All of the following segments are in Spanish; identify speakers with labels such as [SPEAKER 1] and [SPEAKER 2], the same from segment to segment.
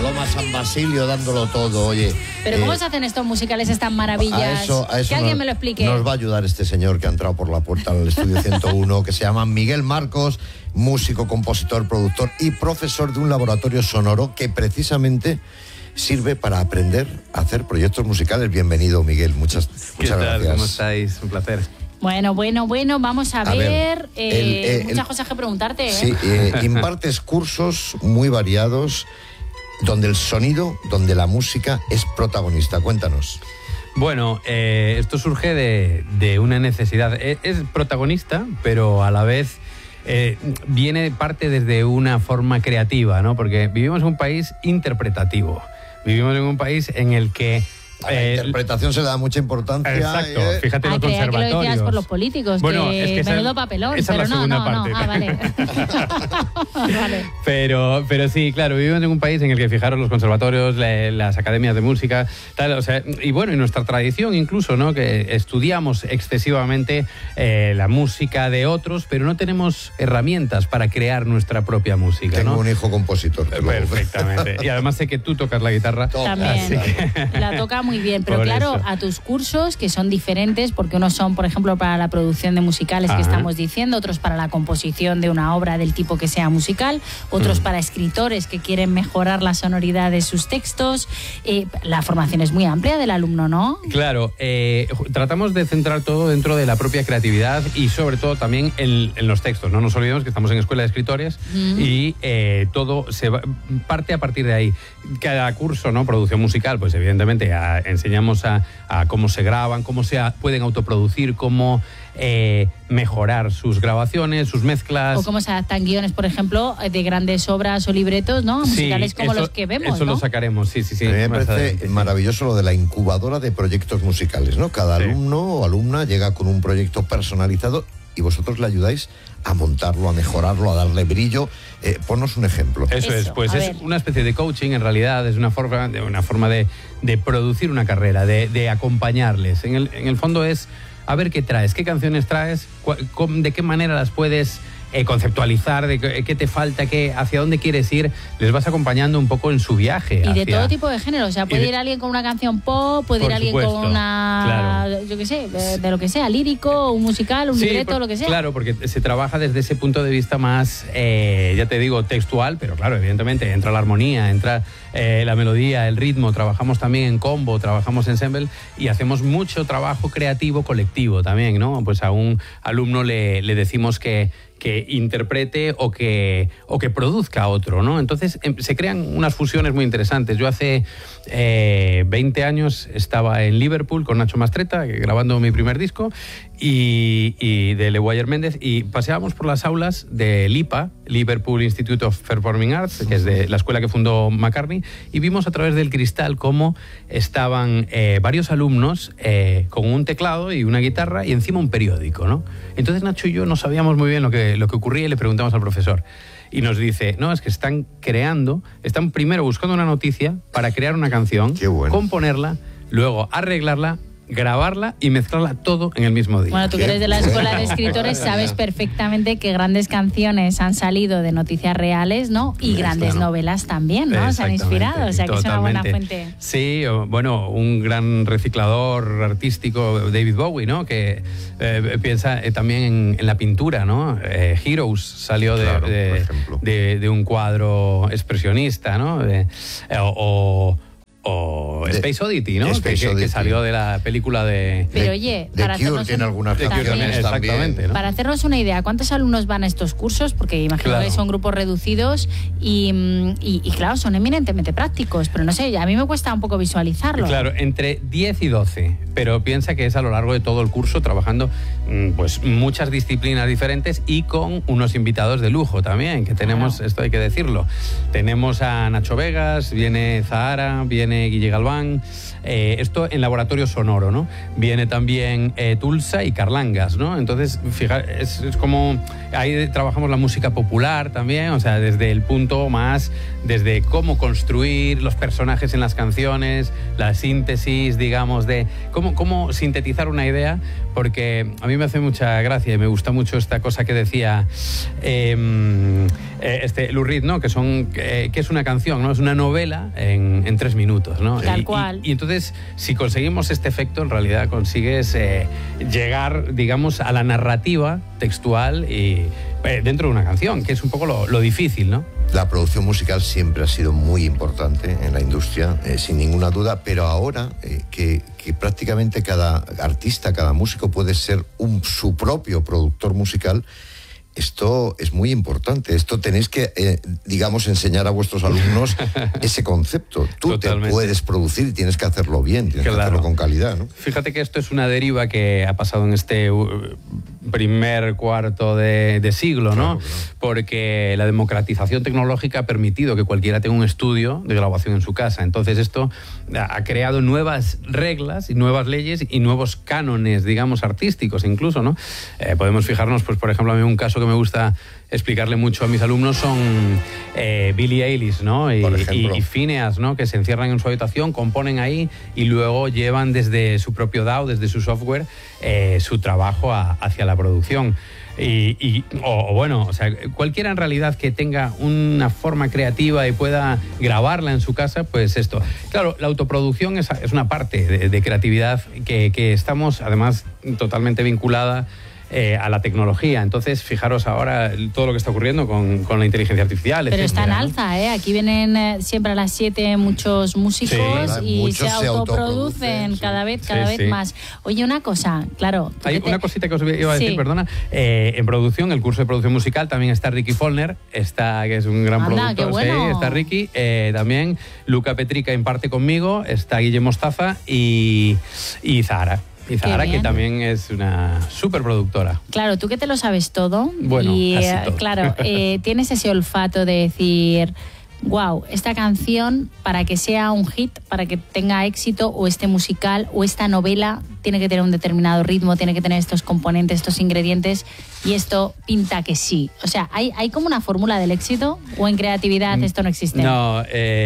[SPEAKER 1] Paloma San Basilio dándolo todo, oye.
[SPEAKER 2] Pero ¿cómo se hacen estos musicales, estas maravillas?
[SPEAKER 1] A eso
[SPEAKER 2] que alguien me lo explique.
[SPEAKER 1] Nos va a ayudar este señor que ha entrado por la puerta al estudio 101, que se llama Miguel Marcos, músico, compositor, productor y profesor de un laboratorio sonoro que precisamente sirve para aprender a hacer proyectos musicales. Bienvenido, Miguel. Muchas gracias.
[SPEAKER 3] ¿Cómo estáis? Un placer.
[SPEAKER 2] Bueno, vamos a ver. Muchas cosas que preguntarte.
[SPEAKER 1] Sí, impartes cursos muy variados donde el sonido, donde la música es protagonista. Cuéntanos.
[SPEAKER 3] Bueno, esto surge de una necesidad. Es protagonista, pero a la vez viene parte desde una forma creativa, ¿no? Porque vivimos en un país interpretativo. Vivimos en un país en el que
[SPEAKER 1] a la interpretación se le da mucha importancia.
[SPEAKER 3] Exacto, fíjate los conservatorios.
[SPEAKER 2] Que lo decías por los políticos,
[SPEAKER 3] bueno,
[SPEAKER 2] que menudo papelón,
[SPEAKER 3] esa
[SPEAKER 2] pero
[SPEAKER 3] es la segunda parte.
[SPEAKER 2] Vale. Vale.
[SPEAKER 3] Pero sí, claro, vivimos en un país en el que, fijaros, los conservatorios, las academias de música, tal, o sea, y bueno, y nuestra tradición incluso, ¿no? Que estudiamos excesivamente la música de otros, pero no tenemos herramientas para crear nuestra propia música.
[SPEAKER 1] Tengo
[SPEAKER 3] ¿no?
[SPEAKER 1] un hijo compositor.
[SPEAKER 3] Perfectamente. Y además sé que tú tocas la guitarra.
[SPEAKER 2] También. La toca muy bien, pero claro, eso. A tus cursos, que son diferentes, porque unos son, por ejemplo, para la producción de musicales, que estamos diciendo, otros para la composición de una obra del tipo que sea musical, otros para escritores que quieren mejorar la sonoridad de sus textos. La formación es muy amplia del alumno, ¿no?
[SPEAKER 3] Claro, tratamos de centrar todo dentro de la propia creatividad y sobre todo también en los textos. No nos olvidemos que estamos en Escuela de Escritores y todo parte a partir de ahí. Cada curso, ¿no? Producción musical, pues evidentemente enseñamos a cómo se graban, cómo se pueden autoproducir, cómo mejorar sus grabaciones, sus mezclas.
[SPEAKER 2] O cómo se adaptan guiones, por ejemplo, de grandes obras o libretos, ¿no? Musicales como los que vemos,
[SPEAKER 3] eso
[SPEAKER 2] ¿no?
[SPEAKER 3] lo sacaremos, sí.
[SPEAKER 1] A mí me parece maravilloso lo de la incubadora de proyectos musicales, ¿no? Cada alumno o alumna llega con un proyecto personalizado y vosotros le ayudáis a montarlo, a mejorarlo, a darle brillo. Ponnos un ejemplo.
[SPEAKER 3] Eso es, pues es una especie de coaching, en realidad, es una forma de producir una carrera, de acompañarles. En el fondo es a ver qué traes, qué canciones traes, de qué manera las puedes conceptualizar, de qué te falta, hacia dónde quieres ir, les vas acompañando un poco en su viaje.
[SPEAKER 2] Y de todo tipo de género, o sea, puede ir alguien con una canción pop, puede ir alguien con una, yo qué sé, de lo que sea, lírico, un musical, un libreto, lo que sea.
[SPEAKER 3] Claro, porque se trabaja desde ese punto de vista más, ya te digo, textual, pero claro, evidentemente entra la armonía, entra la melodía, el ritmo, trabajamos también en combo, trabajamos en ensemble y hacemos mucho trabajo creativo colectivo también, ¿no? Pues a un alumno le decimos que interprete o que produzca a otro, ¿no? Entonces se crean unas fusiones muy interesantes. Yo hace 20 años estaba en Liverpool con Nacho Mastretta, grabando mi primer disco, y de Lewyer Méndez, y paseábamos por las aulas de LIPA, Liverpool Institute of Performing Arts, que es de la escuela que fundó McCartney, y vimos a través del cristal cómo estaban varios alumnos con un teclado y una guitarra y encima un periódico, ¿no? Entonces Nacho y yo no sabíamos muy bien lo que ocurría y le preguntamos al profesor. Y nos dice, no, es que están primero buscando una noticia para crear una canción, componerla, luego arreglarla, grabarla y mezclarla todo en el mismo día.
[SPEAKER 2] Bueno, tú que eres de la Escuela de Escritores sabes perfectamente que grandes canciones han salido de noticias reales, ¿no? Y grandes novelas también, ¿no? Se han inspirado, o sea que es una buena fuente.
[SPEAKER 3] Sí, bueno, un gran reciclador artístico, David Bowie, ¿no? Que piensa también en la pintura, ¿no? Heroes salió de un cuadro expresionista, ¿no? O Space Oddity, ¿no? Que salió de la película de...
[SPEAKER 2] Pero oye,
[SPEAKER 1] The Cure tiene algunas canciones
[SPEAKER 3] también. ¿No?
[SPEAKER 2] Para hacernos una idea, ¿cuántos alumnos van a estos cursos? Porque imagino que son grupos reducidos y claro, son eminentemente prácticos, pero no sé, a mí me cuesta un poco visualizarlo.
[SPEAKER 3] Claro, entre 10 y 12, pero piensa que es a lo largo de todo el curso trabajando pues muchas disciplinas diferentes y con unos invitados de lujo también, que tenemos, esto hay que decirlo. Tenemos a Nacho Vegas, viene Zahara, viene viene Guille Galván. Esto en Laboratorio Sonoro, ¿no? Viene también Tulsa y Carlangas, ¿no? Entonces, fíjate, es como... Ahí trabajamos la música popular también, o sea, desde el punto más... Desde cómo construir los personajes en las canciones, la síntesis, digamos, de... Cómo sintetizar una idea, porque a mí me hace mucha gracia y me gusta mucho esta cosa que decía Lou Reed, ¿no? Que es una canción, ¿no? Es una novela en 3 minutos, ¿no?
[SPEAKER 2] Tal cual.
[SPEAKER 3] Y entonces, si conseguimos este efecto, en realidad consigues llegar, digamos, a la narrativa textual y dentro de una canción, que es un poco lo difícil, ¿no?
[SPEAKER 1] La producción musical siempre ha sido muy importante en la industria, sin ninguna duda, pero ahora que prácticamente cada artista, cada músico puede ser su propio productor musical, esto es muy importante. Esto tenéis que, digamos, enseñar a vuestros alumnos ese concepto. Tú Totalmente. Te puedes producir y tienes que hacerlo bien, tienes que hacerlo con calidad, ¿no?
[SPEAKER 3] Fíjate que esto es una deriva que ha pasado en este primer cuarto de siglo, ¿no? Claro. Porque la democratización tecnológica ha permitido que cualquiera tenga un estudio de grabación en su casa. Entonces esto ha creado nuevas reglas y nuevas leyes y nuevos cánones, digamos, artísticos incluso, ¿no? Podemos fijarnos, pues por ejemplo, a mí un caso que me gusta explicarle mucho a mis alumnos son Billie Eilish, ¿no? Y Phineas, ¿no? Que se encierran en su habitación, componen ahí y luego llevan desde su propio DAW, desde su software, su trabajo hacia la producción. O sea, cualquiera en realidad que tenga una forma creativa y pueda grabarla en su casa, pues esto. Claro, la autoproducción es una parte de creatividad que estamos además totalmente vinculada a la tecnología. Entonces, fijaros ahora todo lo que está ocurriendo con la inteligencia artificial.
[SPEAKER 2] Pero
[SPEAKER 3] etcétera,
[SPEAKER 2] está en alza, ¿eh? Aquí vienen siempre a las 7 muchos músicos y muchos se autoproducen cada vez más. Oye, una cosa, claro.
[SPEAKER 3] Hay una cosita que os iba a decir, perdona. En producción, el curso de producción musical, también está Ricky Follner, que es un gran productor.
[SPEAKER 2] Qué bueno.
[SPEAKER 3] Sí, está Ricky. También Luca Petrica imparte conmigo, está Guille Mostaza y Zahara. Y Zahara, que también es una superproductora.
[SPEAKER 2] Claro, tú que te lo sabes todo.
[SPEAKER 3] Bueno,
[SPEAKER 2] y
[SPEAKER 3] casi todo.
[SPEAKER 2] Claro, tienes ese olfato de decir, wow, esta canción, para que sea un hit, para que tenga éxito, o este musical, o esta novela, tiene que tener un determinado ritmo, tiene que tener estos componentes, estos ingredientes, y esto pinta que sí. O sea, ¿hay como una fórmula del éxito? ¿O en creatividad esto no existe?
[SPEAKER 3] No,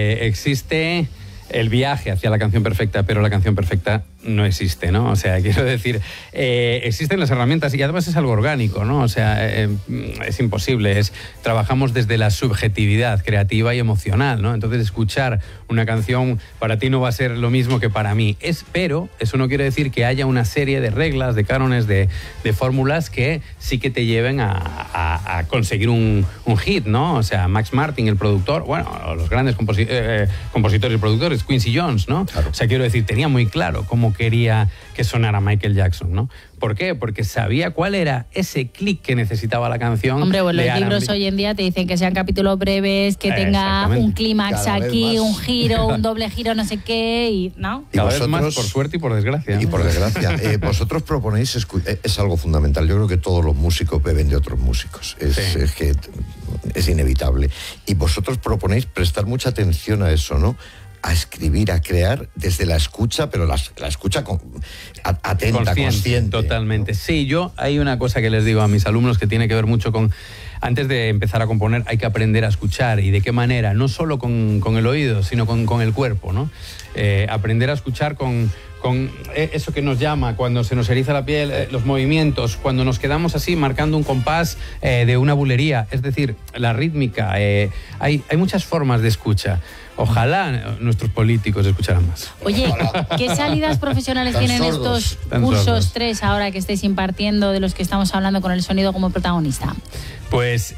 [SPEAKER 3] existe el viaje hacia la canción perfecta, pero la canción perfecta no existe, ¿no? O sea, quiero decir, existen las herramientas y además es algo orgánico, ¿no? O sea, es imposible. Trabajamos desde la subjetividad creativa y emocional, ¿no? Entonces, escuchar una canción para ti no va a ser lo mismo que para mí. Pero eso no quiere decir que haya una serie de reglas, de cánones, de fórmulas que sí que te lleven a conseguir un hit, ¿no? O sea, Max Martin, el productor, bueno, los grandes compositores y productores, Quincy Jones, ¿no? Claro. O sea, quiero decir, tenía muy claro cómo quería que sonara Michael Jackson, ¿no? ¿Por qué? Porque sabía cuál era ese clic que necesitaba la canción.
[SPEAKER 2] Hombre, bueno, los libros hoy en día te dicen que sean capítulos breves, que tenga un clímax aquí, un giro, un doble giro, no sé qué, y ¿no?
[SPEAKER 3] Cada vez más, por suerte y por desgracia.
[SPEAKER 1] Y por desgracia. Vosotros proponéis, es algo fundamental. Yo creo que todos los músicos beben de otros músicos. Es que es inevitable. Y vosotros proponéis prestar mucha atención a eso, ¿no? A escribir, a crear desde la escucha, pero la escucha atenta, consciente.
[SPEAKER 3] Totalmente. Sí, hay una cosa que les digo a mis alumnos que tiene que ver mucho con... Antes de empezar a componer hay que aprender a escuchar. ¿Y de qué manera? No solo con el oído, sino con el cuerpo, ¿no? Aprender a escuchar con eso que nos llama, cuando se nos eriza la piel, los movimientos, cuando nos quedamos así marcando un compás de una bulería, es decir, la rítmica. Hay muchas formas de escucha. Ojalá nuestros políticos escucharan más.
[SPEAKER 2] Oye, ¿qué salidas profesionales tienen estos cursos 3 ahora que estáis impartiendo, de los que estamos hablando, con el sonido como protagonista?
[SPEAKER 3] Pues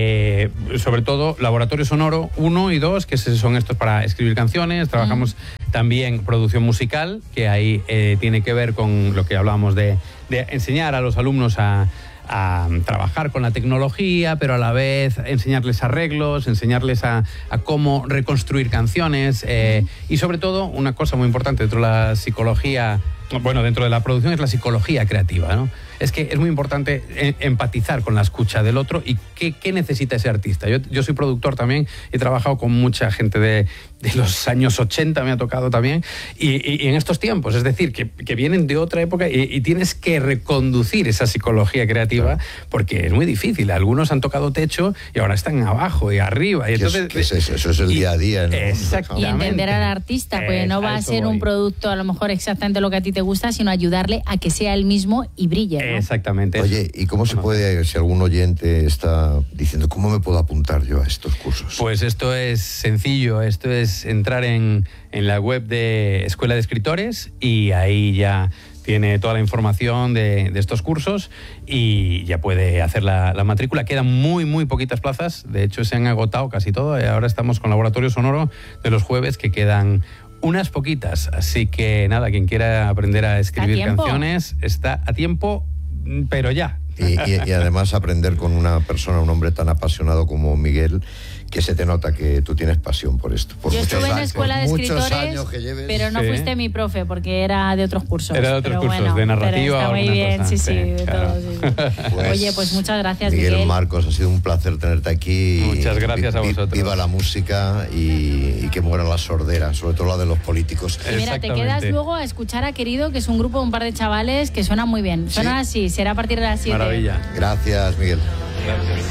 [SPEAKER 3] sobre todo Laboratorio Sonoro 1 y 2, que son estos para escribir canciones. Trabajamos también producción musical, que ahí tiene que ver con lo que hablábamos de enseñar a los alumnos a trabajar con la tecnología, pero a la vez enseñarles arreglos, enseñarles a cómo reconstruir canciones, y sobre todo una cosa muy importante dentro de la psicología, dentro de la producción, es la psicología creativa, ¿no? Es que es muy importante empatizar con la escucha del otro y qué necesita ese artista. Yo soy productor también, he trabajado con mucha gente de los años 80 me ha tocado también, y en estos tiempos, es decir, que vienen de otra época y tienes que reconducir esa psicología creativa, porque es muy difícil. Algunos han tocado techo y ahora están abajo y arriba. Y entonces,
[SPEAKER 1] ¿qué es eso? Eso es el día a día, ¿no?
[SPEAKER 3] Exactamente.
[SPEAKER 2] Y entender al artista, porque no va a ser un producto a lo mejor exactamente lo que a ti te gusta, sino ayudarle a que sea él mismo y brille, ¿no?
[SPEAKER 3] Exactamente.
[SPEAKER 1] Oye, ¿y cómo se puede, si algún oyente está diciendo, cómo me puedo apuntar yo a estos cursos?
[SPEAKER 3] Pues esto es sencillo, esto es entrar en la web de Escuela de Escritores y ahí ya tiene toda la información de estos cursos y ya puede hacer la matrícula. Quedan muy poquitas plazas, de hecho se han agotado casi todo. Ahora estamos con Laboratorio Sonoro de los jueves, que quedan unas poquitas, así que nada, quien quiera aprender a escribir canciones está a tiempo, pero ya.
[SPEAKER 1] Y además aprender con una persona, un hombre tan apasionado como Miguel, que se te nota que tú tienes pasión por esto. Por
[SPEAKER 2] yo estuve en la Escuela de Escritores, pero no fuiste mi profe, porque era de otros cursos.
[SPEAKER 3] Era de otros cursos, de narrativa.
[SPEAKER 2] Está muy bien, cosa. Sí, claro. Pues, oye, pues muchas gracias, Miguel.
[SPEAKER 1] Marcos, ha sido un placer tenerte aquí.
[SPEAKER 3] Muchas gracias a vosotros.
[SPEAKER 1] Viva la música y que muera la sordera, sobre todo la de los políticos.
[SPEAKER 2] Y mira, te quedas luego a escuchar a Querido, que es un grupo de un par de chavales que suenan muy bien. Suenan así, será a partir de las 7.
[SPEAKER 3] Maravilla.
[SPEAKER 1] Gracias, Miguel.
[SPEAKER 3] Gracias.